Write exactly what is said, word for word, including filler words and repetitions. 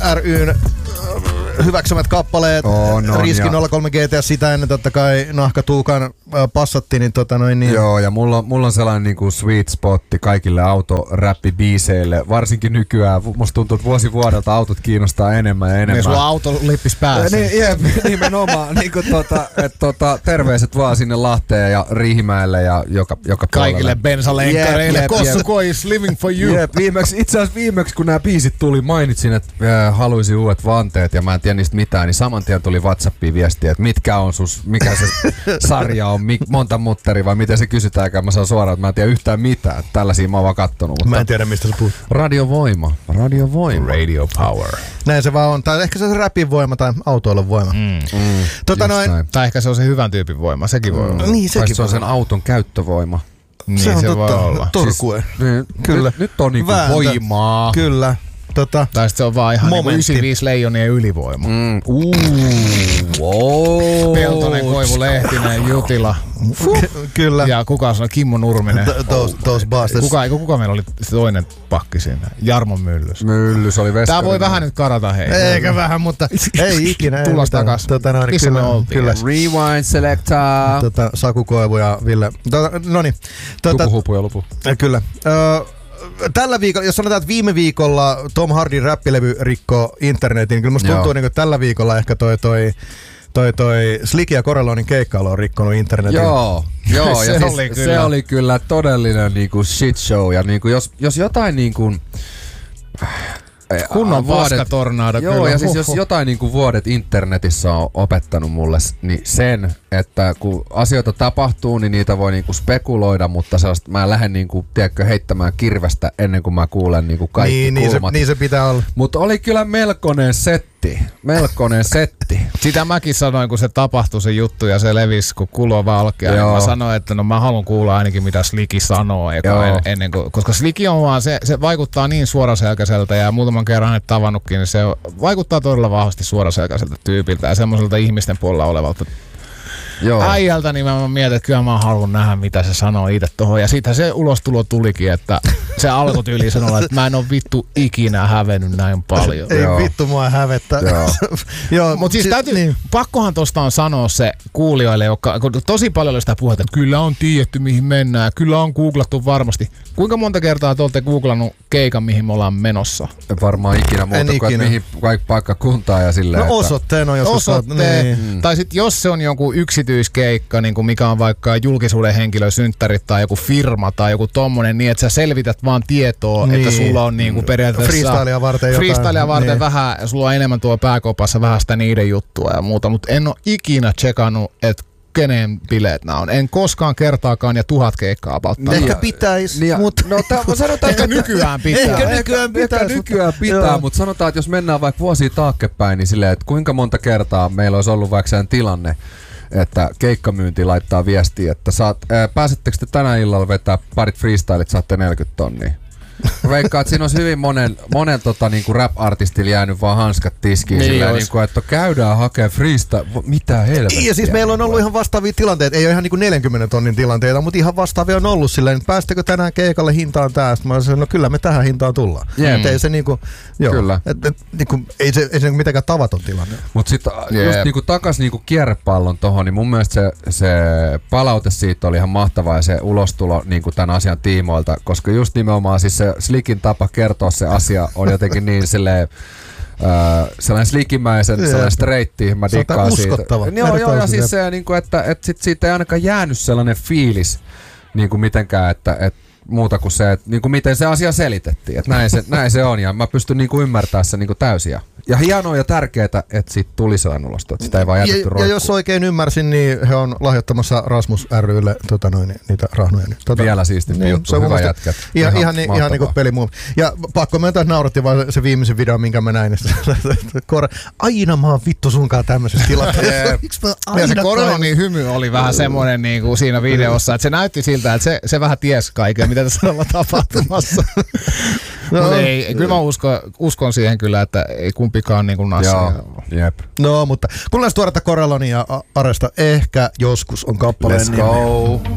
ry:n hyväksymät kappaleet, oh, no, Riski nolla kolme G T ja sitä ennen totta kai Nahka Tuukan passatti, niin tota noin niin. Joo, ja mulla, mulla on sellainen niinku sweet spotti kaikille autoräppibiiseille, varsinkin nykyään. Musta tuntuu, että vuosi vuodelta autot kiinnostaa enemmän ja enemmän. Niin sulla auto lippis päässä. Niin, jep, nimenomaan. niin kuin tota, et, tota, terveiset vaan sinne Lahteen ja Riihimäelle ja joka, joka kaikille puolelle. bensalenkkareille. Kossu Koi is living for you. Jep, viimeksi, itse asiassa viimeksi kun nämä biisit tuli, mainitsin, että äh, haluaisin uudet vanteet ja mä en tiedä niistä mitään, niin saman tien tuli WhatsAppiin viestiä, että mitkä on sus, mikä se sarja on, mi, monta mutteri vai miten se kysytäänkään. Mä saan suoraan, että mä en tiedä yhtään mitään. Tällaisia mä oon vaan kattonut. Mä en tiedä mistä sä puhut. Radiovoima. Radiovoima. Radio power. Näin se vaan on. Tai ehkä se on se räpin voima tai autoilun voima. Mm. Mm, tota noin, tai ehkä se on se hyvän tyypin voima. Sekin voi olla. Mm. Niin, sekin se on voi sen auton käyttövoima. Niin se on se totta. voi olla. Torkue. Siis, niin, Kyllä. Nyt, nyt on niinku Vääntö. voimaa. Kyllä. Tota, tai sitten se on vaan ihan niinku momentti. yhdeksänkymmentäviisi leijonien ylivoima. Mm. Uh, wow. Peltonen, Koivu, Lehtinen, Jutila. Ky- kyllä. Ja kuka sanoi? Kimmo Nurminen. Those bastards. Kuka, kuka meillä oli se toinen pakki siinä? Jarmo Myllys. Myllys oli Veskarin. Tää voi vähän nyt karata hei. Eikä vähän, mutta ei ikinä. Tulos takas. Tota, no, Missä kyllä, me oltiin? kyllä. Rewind selector. Tota, Saku Koivu ja Ville. Tota, noniin. Tota, Tukuhupu ja lupu. Kyllä. Ö, tällä viikolla, jos sanotaan, että viime viikolla Tom Hardin räppilevy rikkoo internetin, niin kyllä musta tuntuu, niin kuin tällä viikolla ehkä toi toi Toi toi Slick ja Corellonin keikkailu on rikkonut internetin. Joo, joo se, ja oli siis, kyllä. se oli kyllä todellinen niinku shit show ja niinku jos, jos jotain niinku kunnon vaskatornaado. Joo, kyllä. ja siis Huhhuh. jos jotain niinku vuodet internetissä on opettanut mulle, niin sen, että kun asioita tapahtuu, niin niitä voi niinku spekuloida, mutta sellaista, mä en lähde niinku, tiedätkö, heittämään kirvestä ennen kuin mä kuulen niinku kaikki niin, niin, se, kulmat. niin se pitää olla. Mutta oli kyllä melkoinen setti. Melkoinen setti. Sitä mäkin sanoin, kun se tapahtui se juttu ja se levisi, kun kulo valkea. Niin mä sanoin, että no mä haluan kuulla ainakin mitä Sliki sanoo. Eka en, ennen kuin, koska Sliki on vaan, se, se vaikuttaa niin suoraselkäiseltä ja muutaman kerran hänet tavannutkin, niin se vaikuttaa todella vahvasti suoraselkäiseltä tyypiltä ja semmoiselta ihmisten puolella olevalta Joo. äijältä, niin mä mietin, että kyllä mä haluan nähdä, mitä se sanoo itse tohon. Ja siitä se ulostulo tulikin, että se alkoi tyyliin sanoa, että mä en oo vittu ikinä hävennyt näin paljon. Ei Joo. vittu mua hävettä. Joo. Joo, Mutta siis si- täytyy, niin. pakkohan tosta on sanoa se kuulijoille, joka, kun tosi paljon oli sitä puhetta, että kyllä on tiedetty mihin mennään, kyllä on googlattu varmasti. Kuinka monta kertaa te olette googlannut keikan, mihin me ollaan menossa? Varmaan ikinä muuta kuin, että mihin kaikki paikkakuntaa ja silleen. No että osoitteen on joskus. Osoitteen, Niin. mm. tai sitten jos se on joku yksityiskeikka, niin kuin mikä on vaikka julkisuuden henkilö, synttärit tai joku firma tai joku tommonen, niin että sä selvität vaan tietoa, niin. Että sulla on niin kuin periaatteessa freestylia varten jotain. Freestylia varten niin. vähän, sulla on enemmän tuo pääkopassa vähän sitä niiden juttua ja muuta, mutta en ole ikinä tsekannut, että kenen bileet nämä on. En koskaan kertaakaan ja tuhat keikkaa apauttaa. Ehkä pitäisi, niin, mutta no, t- sanotaan, ehkä nykyään pitää. Ehkä Ehkä nykyään pitää, pitäisi, nykyään mutta- pitää joo. mutta sanotaan, että jos mennään vaikka vuosia taaksepäin, niin silleen, että kuinka monta kertaa meillä olisi ollut vaikka sen tilanne, että keikkamyynti laittaa viestiä, että saat, ää, pääsettekö te tänä illalla vetää parit freestylit, saatte neljäkymmentä tonnia. Veikkaan, että siinä olisi hyvin monen, monen tota, niinku rap-artistilla jäänyt vaan hanskat tiskiin. Niin Silleen, olisi. niinku, että käydään hakemaan freestyle. Mitä helvettiä. Ja siis meillä on ollut ihan vastaavia tilanteita, ei ole ihan niinku neljänkymmenen tonnin tilanteita, mutta ihan vastaavia on ollut silleen, että päästekö tänään keikalle hintaan tästä? Mä sanoin, no kyllä me tähän hintaan tullaan. Jep. Et ei se niinku, joo, Kyllä. Et, et, niinku, ei se, ei se mitenkään tavaton tilanne. Mutta sitten Jep. just niinku takas niinku kierrepallon tohon, niin mun mielestä se, se palaute siitä oli ihan mahtavaa ja se ulostulo niinku tämän asian tiimoilta, koska just nimenomaan siis se Slikin tapa kertoa se asia on jotenkin niin silleen Uh, sellainen slikimäisen, sellainen streitti, mä Se on dikkaan siitä. uskottava. Joo, joo, ja siis se, niinku, että et sit siitä ei ainakaan jäänyt sellainen fiilis niinku mitenkään, että et muuta kuin se, että niinku miten se asia selitettiin. Että näin se, näin se on ja mä pystyn niinku ymmärtämään sen niinku täysin. Ja hienoa ja tärkeää, että siitä tuli sellainen ulosto, että sitä ei vaan jätetty ja, ja roikkuun. jos oikein ymmärsin, niin he on lahjoittamassa Rasmus ry:lle tota noin, niitä rahnoja. Niin, tota, Vielä siistimpi niin, juttu, se on hyvä mun mielestä jätkät. Ihan, Ihan ihan, niin, ihan mahtavaa. niin kuin pelimuovi. Ja pakko myöntää, että nauratti vaan se viimeisen video, minkä mä näin. Kore, aina mä oon vittu sunkaan tämmöisessä tilanteessa. Miksi mä aina Ja se Corellonin kaivan? hymy oli vähän semmoinen niin kuin siinä videossa, että se näytti siltä, että se, se vähän ties kaiken, mitä tässä on tapahtumassa. No, Mutta ei, kyllä mä uskon, uskon siihen kyllä, että ei kumpikaan niin kuin nassia. Joo, jep. No, mutta kuunnellaan tuoretta Corellonia ja Aresta. Ehkä joskus on kappaleen Let's nimi. go.